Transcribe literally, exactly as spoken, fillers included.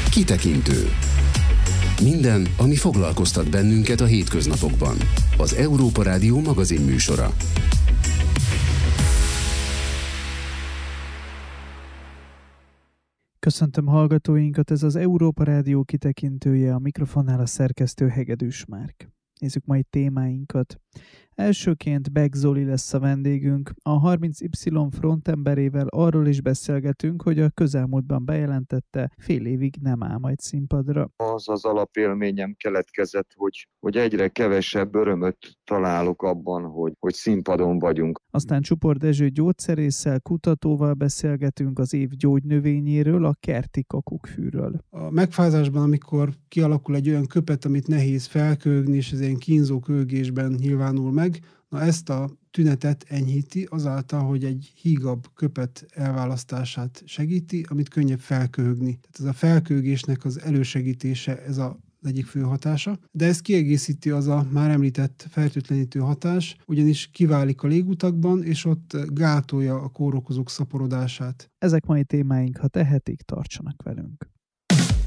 Kitekintő. Minden, ami foglalkoztat bennünket a hétköznapokban. Az Európa Rádió magazin műsora. Köszöntöm hallgatóinkat, ez az Európa Rádió kitekintője, a mikrofonnál a szerkesztő Hegedűs Márk. Nézzük mai témáinkat. Elsőként Beck Zoli lesz a vendégünk. A harminc Y frontemberével arról is beszélgetünk, hogy a közelmúltban bejelentette, fél évig nem áll majd színpadra. Az az alapélményem keletkezett, hogy, hogy egyre kevesebb örömöt találok abban, hogy, hogy színpadon vagyunk. Aztán Csupor Dezső gyógyszerésszel, kutatóval beszélgetünk az év gyógynövényéről, a kerti kakukkfűről. A megfázásban, amikor kialakul egy olyan köpet, amit nehéz felköhögni, és ez ilyen kínzó köhögésben nyilvánul meg, na ezt a tünetet enyhíti azáltal, hogy egy hígabb köpet elválasztását segíti, amit könnyebb felköhögni. Tehát ez a felköhögésnek az elősegítése, ez a az egyik fő hatása, de ezt kiegészíti az a már említett fertőtlenítő hatás, ugyanis kiválik a légutakban, és ott gátolja a kórokozók szaporodását. Ezek mai témáink, ha tehetik, tartsanak velünk.